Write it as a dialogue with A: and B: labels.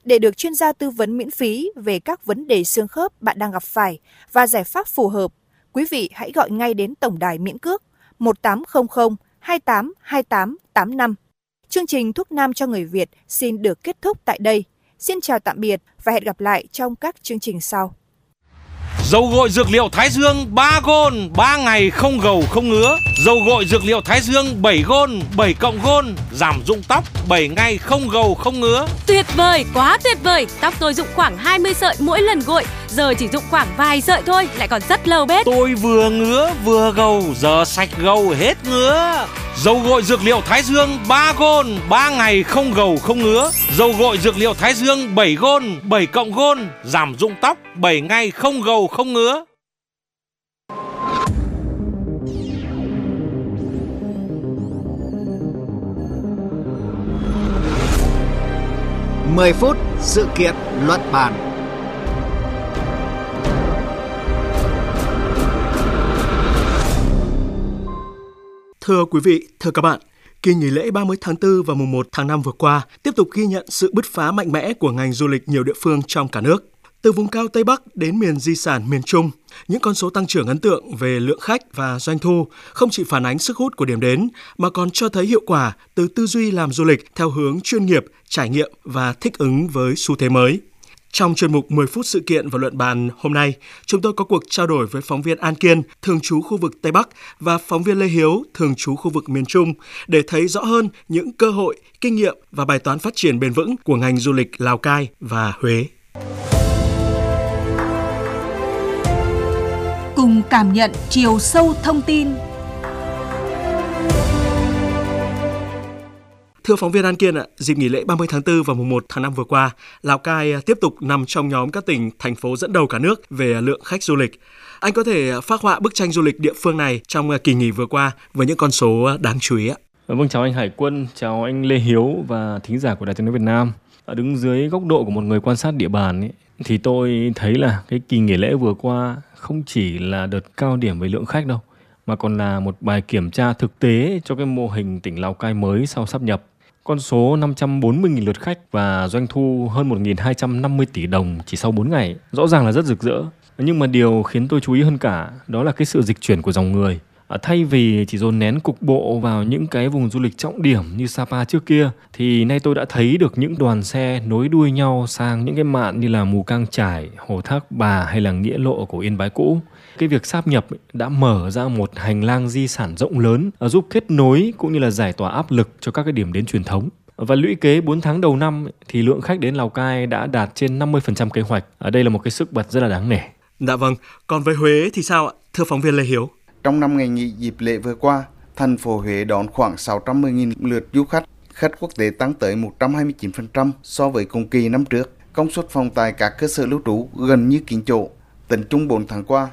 A: Để được chuyên gia tư vấn miễn phí về các vấn đề xương khớp bạn đang gặp phải và giải pháp phù hợp, quý vị hãy gọi ngay đến Tổng đài miễn cước 1800 28 28 85. Chương trình Thuốc Nam cho người Việt xin được kết thúc tại đây. Xin chào tạm biệt và hẹn gặp lại trong các chương trình sau.
B: Dầu gội dược liệu Thái Dương 3 gôn, 3 ngày không gầu không ngứa. Dầu gội dược liệu Thái Dương 7 gôn, 7 cộng gôn, giảm rụng tóc 7 ngày không gầu không ngứa.
C: Tuyệt vời, quá tuyệt vời. Tóc tôi rụng khoảng 20 sợi mỗi lần gội, giờ chỉ rụng khoảng vài sợi thôi, lại còn rất lâu bết.
B: Tôi vừa ngứa vừa gầu, giờ sạch gầu hết ngứa. Dầu gội dược liệu Thái Dương 3 gôn, 3 ngày không gầu không ngứa. Dầu gội dược liệu Thái Dương 7 gôn, 7 cộng gôn, giảm rụng tóc 7 ngày không gầu không ngứa.
D: Mười phút sự kiện luận bàn.
E: Thưa quý vị, thưa các bạn, kỳ nghỉ lễ 30 tháng 4 và mùng 1 tháng 5 vừa qua tiếp tục ghi nhận sự bứt phá mạnh mẽ của ngành du lịch nhiều địa phương trong cả nước. Từ vùng cao Tây Bắc đến miền di sản miền Trung, những con số tăng trưởng ấn tượng về lượng khách và doanh thu không chỉ phản ánh sức hút của điểm đến mà còn cho thấy hiệu quả từ tư duy làm du lịch theo hướng chuyên nghiệp, trải nghiệm và thích ứng với xu thế mới. Trong chuyên mục 10 phút sự kiện và luận bàn hôm nay, chúng tôi có cuộc trao đổi với phóng viên An Kiên, thường trú khu vực Tây Bắc và phóng viên Lê Hiếu, thường trú khu vực miền Trung để thấy rõ hơn những cơ hội, kinh nghiệm và bài toán phát triển bền vững của ngành du lịch Lào Cai và Huế.
F: Cùng cảm nhận chiều sâu thông tin.
E: Thưa phóng viên An Kiên ạ, dịp nghỉ lễ 30 tháng 4 và mùng 1 tháng 5 vừa qua, Lào Cai tiếp tục nằm trong nhóm các tỉnh, thành phố dẫn đầu cả nước về lượng khách du lịch. Anh có thể phác họa bức tranh du lịch địa phương này trong kỳ nghỉ vừa qua với những con số đáng chú ý ạ?
G: Vâng, chào anh Hải Quân, chào anh Lê Hiếu và thính giả của Đài Tiếng nói Việt Nam. Đứng dưới góc độ của một người quan sát địa bàn ấy, thì tôi thấy là cái kỳ nghỉ lễ vừa qua không chỉ là đợt cao điểm về lượng khách đâu, mà còn là một bài kiểm tra thực tế cho cái mô hình tỉnh Lào Cai mới sau sáp nhập. Con số 540.000 lượt khách và doanh thu hơn 1.250 tỷ đồng chỉ sau 4 ngày, rõ ràng là rất rực rỡ. Nhưng mà điều khiến tôi chú ý hơn cả đó là cái sự dịch chuyển của dòng người. Thay vì chỉ dồn nén cục bộ vào những cái vùng du lịch trọng điểm như Sapa trước kia, thì nay tôi đã thấy được những đoàn xe nối đuôi nhau sang những cái mạn như là Mù Cang Chải, Hồ Thác Bà hay là Nghĩa Lộ của Yên Bái cũ. Cái việc sáp nhập đã mở ra một hành lang di sản rộng lớn, giúp kết nối cũng như là giải tỏa áp lực cho các cái điểm đến truyền thống. Và lũy kế 4 tháng đầu năm thì lượng khách đến Lào Cai đã đạt trên 50% kế hoạch. Đây là một cái sức bật rất là đáng nể.
E: Dạ vâng, còn với Huế thì sao ạ? Thưa phóng viên Lê Hiếu.
H: Trong năm ngày nghỉ dịp lễ vừa qua, thành phố Huế đón khoảng 610.000 lượt du khách. Khách quốc tế tăng tới 129% so với cùng kỳ năm trước. Công suất phòng tại các cơ sở lưu trú gần như kín chỗ. Tính chung 4 tháng qua,